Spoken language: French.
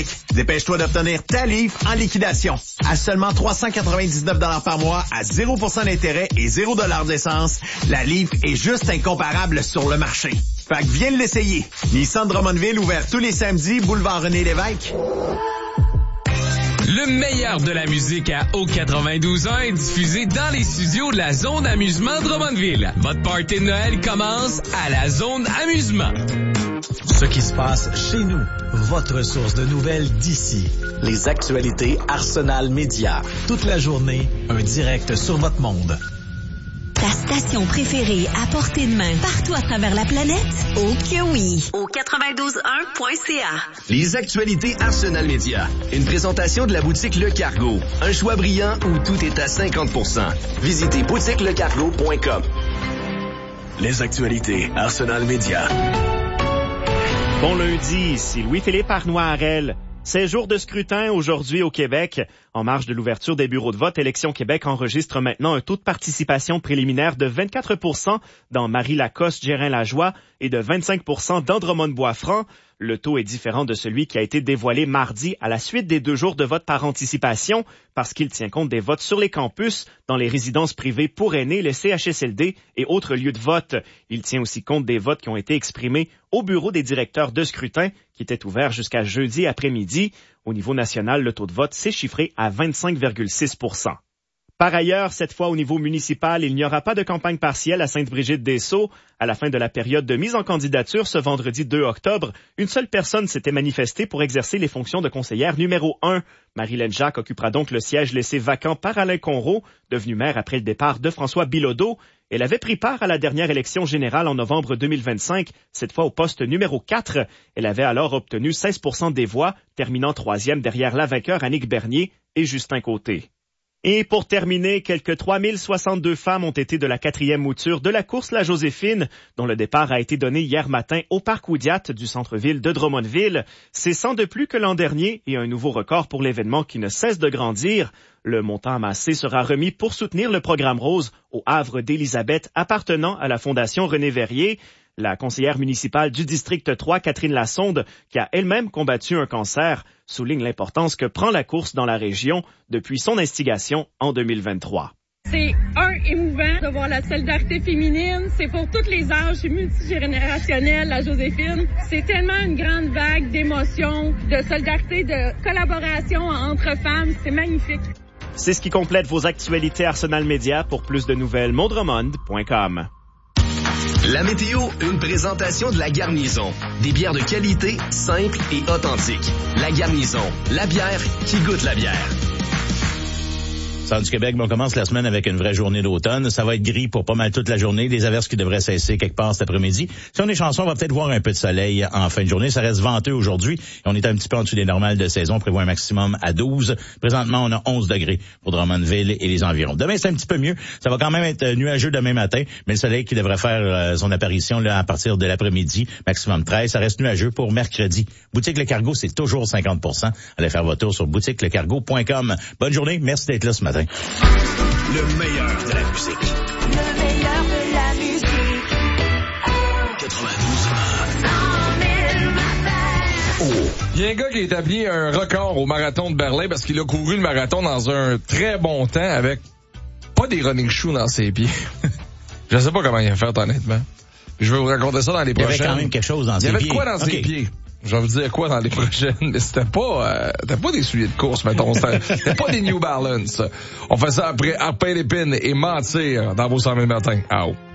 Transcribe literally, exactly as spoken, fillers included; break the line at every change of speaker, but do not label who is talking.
Dépêche-toi d'obtenir ta livre en liquidation. À seulement trois cent quatre-vingt-dix-neuf dollars par mois, à zéro pour cent d'intérêt et zéro dollar d'essence, la livre est juste incomparable sur le marché. Fait que viens l'essayer. Nissan Drummondville, ouvert tous les samedis, boulevard René-Lévesque.
Le meilleur de la musique à O quatre-vingt-douze ans est diffusé dans les studios de la Zone Amusement Drummondville. Votre party de Noël commence à la Zone Amusement.
Ce qui se passe chez nous, votre source de nouvelles d'ici. Les actualités Arsenal Média. Toute la journée, un direct sur votre monde.
Ta station préférée à portée de main partout à travers la planète? Oh que oui! Au quatre-vingt-douze un point c a.
Les actualités Arsenal Média. Une présentation de la boutique Le Cargo. Un choix brillant où tout est à cinquante pour cent. Visitez boutique le cargo point com. Les actualités Arsenal Média.
Bon lundi, ici Louis-Philippe Arnois-Harel. C'est jour de scrutin aujourd'hui au Québec. En marge de l'ouverture des bureaux de vote, Élections Québec enregistre maintenant un taux de participation préliminaire de vingt-quatre pour cent dans Marie-Lacoste, Gérin-Lajoie et de vingt-cinq pour cent dans Drummond-Bois-Franc. Le taux est différent de celui qui a été dévoilé mardi à la suite des deux jours de vote par anticipation parce qu'il tient compte des votes sur les campus, dans les résidences privées pour aînés, les C H S L D et autres lieux de vote. Il tient aussi compte des votes qui ont été exprimés au bureau des directeurs de scrutin qui était ouvert jusqu'à jeudi après-midi. Au niveau national, le taux de vote s'est chiffré à vingt-cinq virgule six pour cent. Par ailleurs, cette fois au niveau municipal, il n'y aura pas de campagne partielle à Sainte-Brigitte-des-Sceaux. À la fin de la période de mise en candidature ce vendredi deux octobre, une seule personne s'était manifestée pour exercer les fonctions de conseillère numéro un. Marie-Hélène Jacques occupera donc le siège laissé vacant par Alain Conroux, devenu maire après le départ de François Bilodeau. Elle avait pris part à la dernière élection générale en novembre deux mille vingt-cinq, cette fois au poste numéro quatre. Elle avait alors obtenu seize pour cent des voix, terminant troisième derrière la vainqueur Annick Bernier et Justin Côté. Et pour terminer, quelques trois mille soixante-deux femmes ont été de la quatrième mouture de la course La Joséphine, dont le départ a été donné hier matin au parc Oudiat du centre-ville de Drummondville. C'est cent de plus que l'an dernier et un nouveau record pour l'événement qui ne cesse de grandir. Le montant amassé sera remis pour soutenir le programme Rose au Havre d'Élisabeth appartenant à la Fondation René Verrier. La conseillère municipale du district trois, Catherine Lassonde, qui a elle-même combattu un cancer, souligne l'importance que prend la course dans la région depuis son instigation en deux mille vingt-trois.
C'est un émouvant de voir la solidarité féminine. C'est pour tous les âges, c'est multigénérationnel, la Joséphine. C'est tellement une grande vague d'émotions, de solidarité, de collaboration entre femmes. C'est magnifique.
C'est ce qui complète vos actualités Arsenal Média. Pour plus de nouvelles, mondremond point com.
La météo, une présentation de La Garnison. Des bières de qualité, simples et authentiques. La Garnison, la bière qui goûte la bière.
Centre du Québec, on commence la semaine avec une vraie journée d'automne. Ça va être gris pour pas mal toute la journée. Des averses qui devraient cesser quelque part cet après-midi. Si on est chanceux, on va peut-être voir un peu de soleil en fin de journée. Ça reste venteux aujourd'hui. On est un petit peu en dessous des normales de saison. On prévoit un maximum à douze. Présentement, on a onze degrés pour Drummondville et les environs. Demain, c'est un petit peu mieux. Ça va quand même être nuageux demain matin, mais le soleil qui devrait faire son apparition là à partir de l'après-midi, maximum treize. Ça reste nuageux pour mercredi. Boutique Le Cargo, c'est toujours cinquante pour cent. Allez faire votre tour sur boutique le cargo point com. Bonne journée. Merci d'être là ce matin.
Le meilleur de la musique.
Le meilleur de la musique.
quatre-vingt-douze
Oh. Il y a un gars qui a établi un record au marathon de Berlin parce qu'il a couru le marathon dans un très bon temps avec pas des running shoes dans ses pieds. Je sais pas comment il a fait, honnêtement. Je vais vous raconter ça dans les prochaines.
Il y avait quand même quelque chose dans ses pieds.
Il y avait quoi dans okay. ses pieds? Je vais vous dire quoi dans les prochaines, mais c'était pas, euh, c'était pas des souliers de course, mettons. C'était, c'était pas des New Balance. On fait ça après Arpin l'épine et mentir dans vos cent mille matins. Ah, oh.